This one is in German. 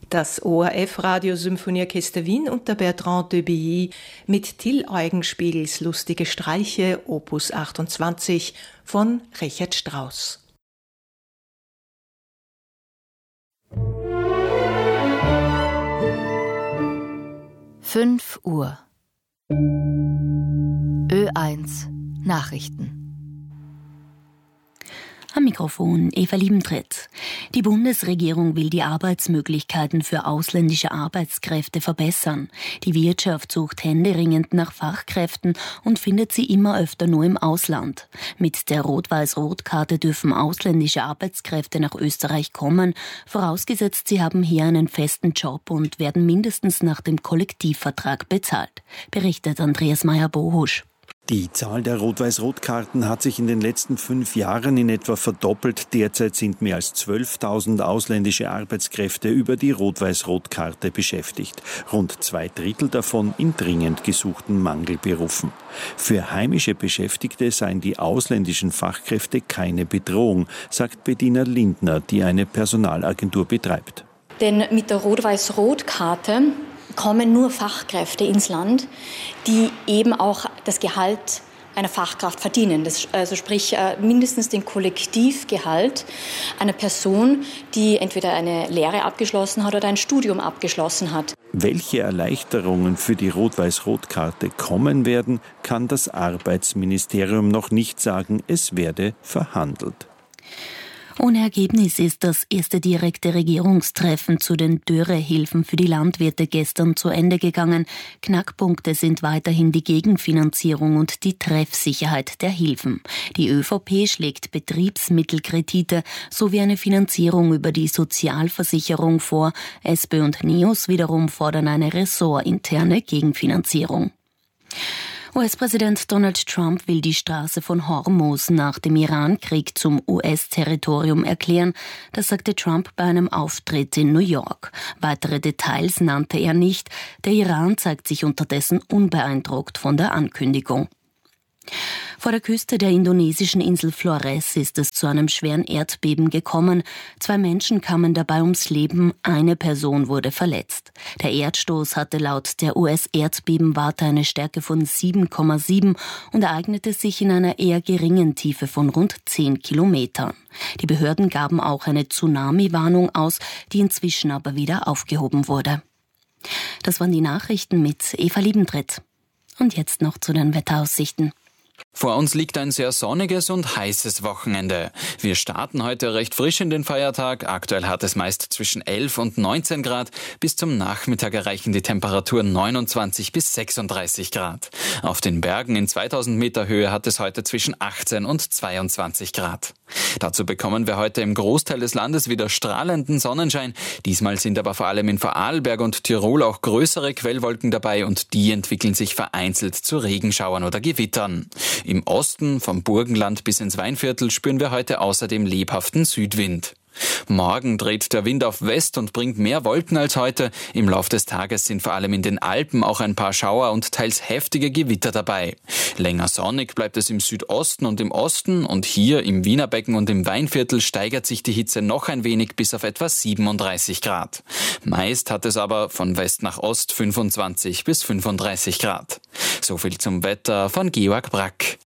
Das ORF-Radio-Symphonieorchester Wien unter Bertrand de Billy mit Till Eugenspiegels Lustige Streiche, Opus 28 von Richard Strauss. Uhr. Ö1 Nachrichten. Am Mikrofon Eva Liebentritt. Die Bundesregierung will die Arbeitsmöglichkeiten für ausländische Arbeitskräfte verbessern. Die Wirtschaft sucht händeringend nach Fachkräften und findet sie immer öfter nur im Ausland. Mit der Rot-Weiß-Rot-Karte dürfen ausländische Arbeitskräfte nach Österreich kommen, vorausgesetzt sie haben hier einen festen Job und werden mindestens nach dem Kollektivvertrag bezahlt, berichtet Andreas Meyer-Bohusch. Die Zahl der Rot-Weiß-Rot-Karten hat sich in den letzten 5 Jahren in etwa verdoppelt. Derzeit sind mehr als 12.000 ausländische Arbeitskräfte über die Rot-Weiß-Rot-Karte beschäftigt. Rund 2/3 davon in dringend gesuchten Mangelberufen. Für heimische Beschäftigte seien die ausländischen Fachkräfte keine Bedrohung, sagt Bettina Lindner, die eine Personalagentur betreibt. Denn mit der Rot-Weiß-Rot-Karte kommen nur Fachkräfte ins Land, die eben auch das Gehalt einer Fachkraft verdienen. Also sprich mindestens den Kollektivgehalt einer Person, die entweder eine Lehre abgeschlossen hat oder ein Studium abgeschlossen hat. Welche Erleichterungen für die Rot-Weiß-Rot-Karte kommen werden, kann das Arbeitsministerium noch nicht sagen. Es werde verhandelt. Ohne Ergebnis ist das erste direkte Regierungstreffen zu den Dürrehilfen für die Landwirte gestern zu Ende gegangen. Knackpunkte sind weiterhin die Gegenfinanzierung und die Treffsicherheit der Hilfen. Die ÖVP schlägt Betriebsmittelkredite sowie eine Finanzierung über die Sozialversicherung vor. SPÖ und NEOS wiederum fordern eine ressortinterne Gegenfinanzierung. US-Präsident Donald Trump will die Straße von Hormuz nach dem Irankrieg zum US-Territorium erklären. Das sagte Trump bei einem Auftritt in New York. Weitere Details nannte er nicht. Der Iran zeigt sich unterdessen unbeeindruckt von der Ankündigung. Vor der Küste der indonesischen Insel Flores ist es zu einem schweren Erdbeben gekommen. 2 Menschen kamen dabei ums Leben, eine Person wurde verletzt. Der Erdstoß hatte laut der US-Erdbebenwarte eine Stärke von 7,7 und ereignete sich in einer eher geringen Tiefe von rund 10 Kilometern. Die Behörden gaben auch eine Tsunami-Warnung aus, die inzwischen aber wieder aufgehoben wurde. Das waren die Nachrichten mit Eva Liebentritt. Und jetzt noch zu den Wetteraussichten. Vor uns liegt ein sehr sonniges und heißes Wochenende. Wir starten heute recht frisch in den Feiertag. Aktuell hat es meist zwischen 11 und 19 Grad. Bis zum Nachmittag erreichen die Temperaturen 29 bis 36 Grad. Auf den Bergen in 2000 Meter Höhe hat es heute zwischen 18 und 22 Grad. Dazu bekommen wir heute im Großteil des Landes wieder strahlenden Sonnenschein. Diesmal sind aber vor allem in Vorarlberg und Tirol auch größere Quellwolken dabei und die entwickeln sich vereinzelt zu Regenschauern oder Gewittern. Im Osten, vom Burgenland bis ins Weinviertel, spüren wir heute außerdem lebhaften Südwind. Morgen dreht der Wind auf West und bringt mehr Wolken als heute. Im Lauf des Tages sind vor allem in den Alpen auch ein paar Schauer und teils heftige Gewitter dabei. Länger sonnig bleibt es im Südosten und im Osten und hier im Wienerbecken und im Weinviertel steigert sich die Hitze noch ein wenig bis auf etwa 37 Grad. Meist hat es aber von West nach Ost 25 bis 35 Grad. So viel zum Wetter von Georg Brack.